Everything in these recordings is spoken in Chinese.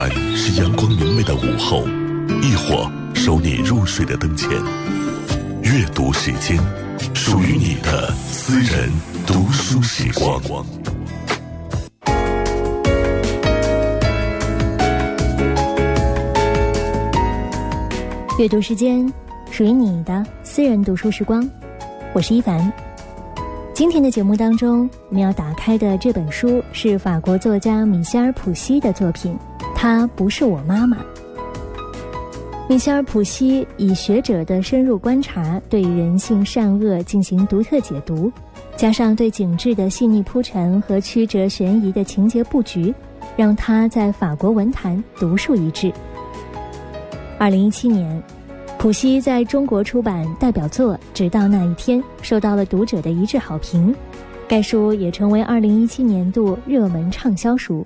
是阳光明媚的午后，亦或守你入睡的灯前。阅读时间，属于你的私人读书时光。 阅读时间，属于你的私人读书时光。我是一凡。今天的节目当中，我们要打开的这本书是法国作家米歇尔·普西的作品《她不是我妈妈》。米歇尔·普西以学者的深入观察，对人性善恶进行独特解读，加上对景致的细腻铺陈和曲折悬疑的情节布局，让他在法国文坛独树一帜。2017年，普西在中国出版代表作《直到那一天》，受到了读者的一致好评。该书也成为2017年度热门畅销书。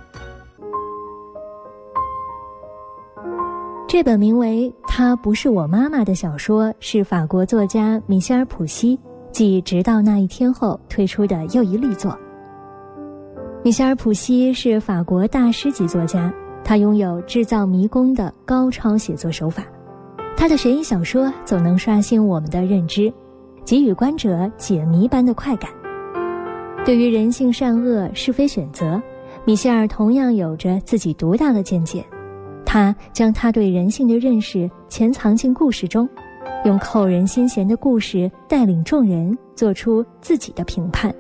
这本名为《她不是我妈妈》的小说是法国作家米歇尔·普西继《直到那一天》后推出的又一力作。米歇尔·普西是法国大师级作家，他拥有制造迷宫的高超写作手法。他的悬疑小说总能刷新我们的认知，给予观者解谜般的快感。对于人性善恶是非选择，米歇尔同样有着自己独到的见解。他将他对人性的认识潜藏进故事中，用扣人心弦的故事带领众人做出自己的评判。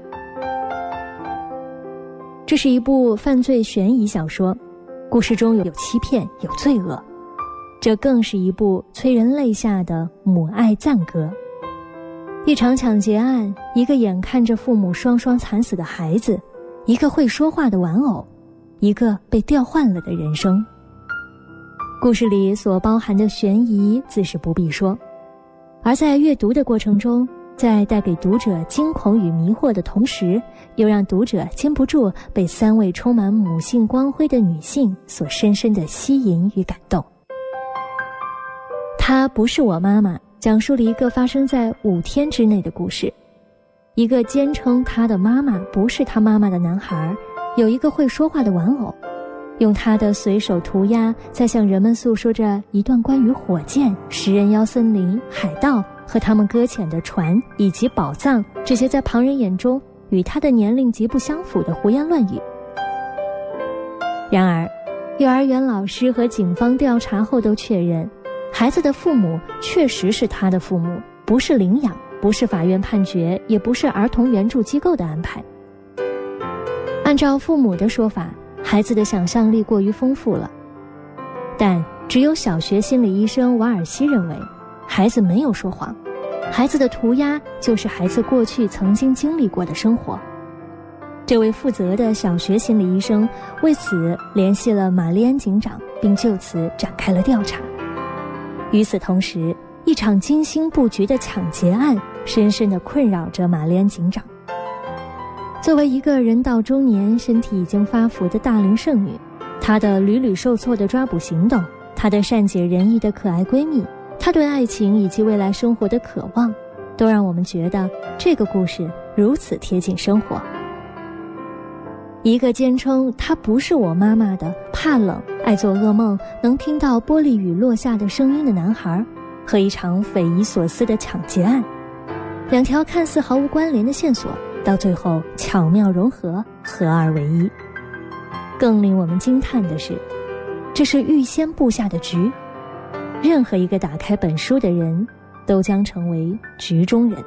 这是一部犯罪悬疑小说，故事中有欺骗，有罪恶。这更是一部催人泪下的母爱赞歌。一场抢劫案，一个眼看着父母双双惨死的孩子，一个会说话的玩偶，一个被调换了的人生。故事里所包含的悬疑自是不必说，而在阅读的过程中，在带给读者惊恐与迷惑的同时，又让读者禁不住被三位充满母性光辉的女性所深深的吸引与感动。她不是我妈妈，讲述了一个发生在5天之内的故事。一个坚称他的妈妈不是他妈妈的男孩，有一个会说话的玩偶，用他的随手涂鸦在向人们诉说着一段关于火箭、食人妖森林、海盗和他们搁浅的船以及宝藏这些在旁人眼中与他的年龄极不相符的胡言乱语。然而，幼儿园老师和警方调查后都确认，孩子的父母确实是他的父母，不是领养，不是法院判决，也不是儿童援助机构的安排。按照父母的说法，孩子的想象力过于丰富了，但只有小学心理医生瓦尔西认为，孩子没有说谎，孩子的涂鸦就是孩子过去曾经经历过的生活。这位负责的小学心理医生为此联系了玛丽安警长，并就此展开了调查。与此同时，一场精心布局的抢劫案深深地困扰着玛丽安警长。作为一个人到中年、身体已经发福的大龄剩女，她的屡屡受挫的抓捕行动，她的善解人意的可爱闺蜜，她对爱情以及未来生活的渴望，都让我们觉得这个故事如此贴近生活。一个坚称她不是我妈妈的怕冷、爱做噩梦、能听到玻璃雨落下的声音的男孩，和一场匪夷所思的抢劫案，两条看似毫无关联的线索，到最后巧妙融合，合二为一。更令我们惊叹的是，这是预先布下的局，任何一个打开本书的人都将成为局中人。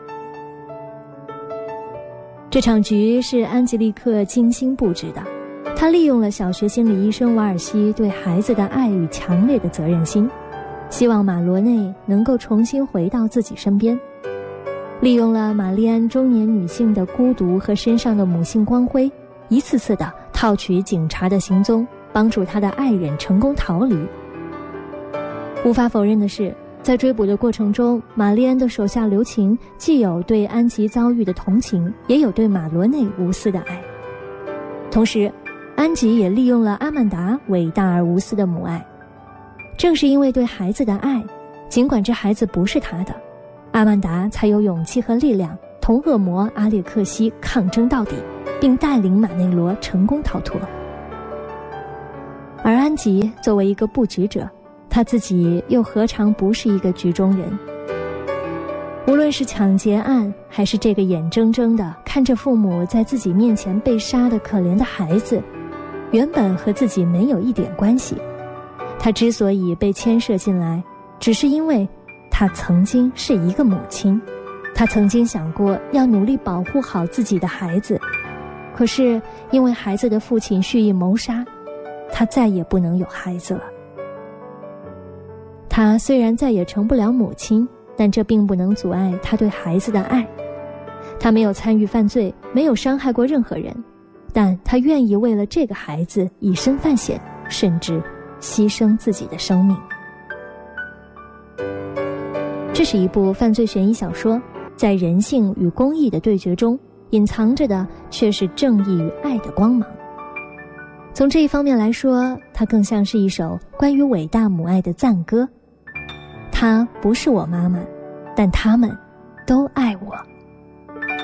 这场局是安吉丽克精心布置的，她利用了小学心理医生瓦尔西对孩子的爱与强烈的责任心，希望马罗内能够重新回到自己身边，利用了玛丽安中年女性的孤独和身上的母性光辉，一次次地套取警察的行踪，帮助她的爱人成功逃离。无法否认的是，在追捕的过程中，玛丽安的手下留情既有对安吉遭遇的同情，也有对马罗内无私的爱。同时，安吉也利用了阿曼达伟大而无私的母爱。正是因为对孩子的爱，尽管这孩子不是他的，阿曼达才有勇气和力量同恶魔阿列克西抗争到底，并带领马内罗成功逃脱。 而安吉作为一个布局者，他自己又何尝不是一个局中人？无论是抢劫案，还是这个眼睁睁地看着父母在自己面前被杀的可怜的孩子，原本和自己没有一点关系。他之所以被牵涉进来，只是因为他曾经是一个母亲，他曾经想过要努力保护好自己的孩子，可是因为孩子的父亲蓄意谋杀，他再也不能有孩子了。他虽然再也成不了母亲，但这并不能阻碍他对孩子的爱。他没有参与犯罪，没有伤害过任何人，但他愿意为了这个孩子以身犯险，甚至牺牲自己的生命。这是一部犯罪悬疑小说，在人性与公义的对决中，隐藏着的却是正义与爱的光芒。从这一方面来说，它更像是一首关于伟大母爱的赞歌。她不是我妈妈，但他们都爱我。